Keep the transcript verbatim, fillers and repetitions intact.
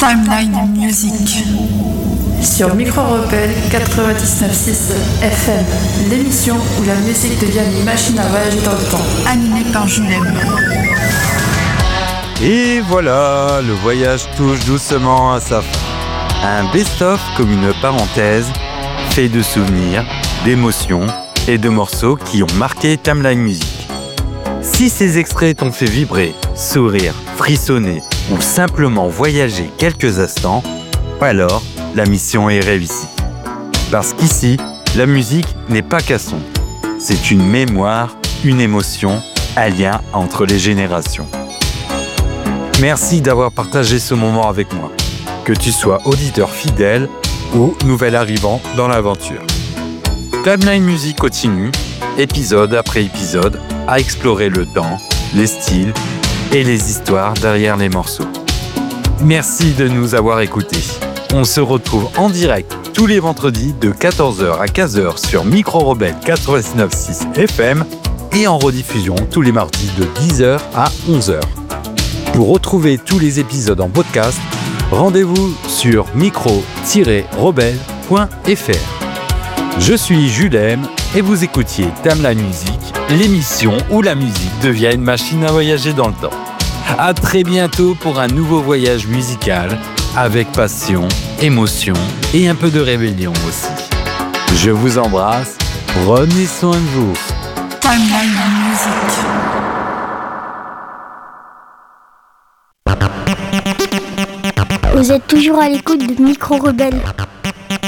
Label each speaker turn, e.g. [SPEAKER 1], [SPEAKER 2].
[SPEAKER 1] Timeline Music
[SPEAKER 2] sur Micro Rebelle quatre-vingt-dix-neuf virgule six F M, l'émission où la musique devient une machine à voyager dans le temps.
[SPEAKER 1] Animée par Julem.
[SPEAKER 3] Et voilà, le voyage touche doucement à sa fin. Un best-of comme une parenthèse, fait de souvenirs, d'émotions et de morceaux qui ont marqué Timeline Music. Si ces extraits t'ont fait vibrer, sourire, frissonner ou simplement voyager quelques instants, alors la mission est réussie. Parce qu'ici, la musique n'est pas qu'un son. C'est une mémoire, une émotion, un lien entre les générations. Merci d'avoir partagé ce moment avec moi, que tu sois auditeur fidèle ou nouvel arrivant dans l'aventure. Timeline Music continue, épisode après épisode, à explorer le temps, les styles et les histoires derrière les morceaux. Merci de nous avoir écoutés. On se retrouve en direct tous les vendredis de quatorze heures à quinze heures sur Micro Rebelle quatre-vingt-dix-neuf virgule six F M et en rediffusion tous les mardis de dix heures à onze heures. Pour retrouver tous les épisodes en podcast, rendez-vous sur micro tiret rebelle point f r. Je suis Julem et vous écoutiez Timeline Music, l'émission où la musique devient une machine à voyager dans le temps. À très bientôt pour un nouveau voyage musical avec passion, émotion et un peu de rébellion aussi. Je vous embrasse, prenez soin de vous.
[SPEAKER 1] Timeline Music.
[SPEAKER 4] Vous êtes toujours à l'écoute de Micro Rebelle.